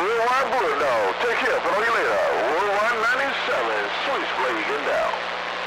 Worldwide Bulldog. Take care. Talk to you later. Worldwide 97. Switchblade inbound.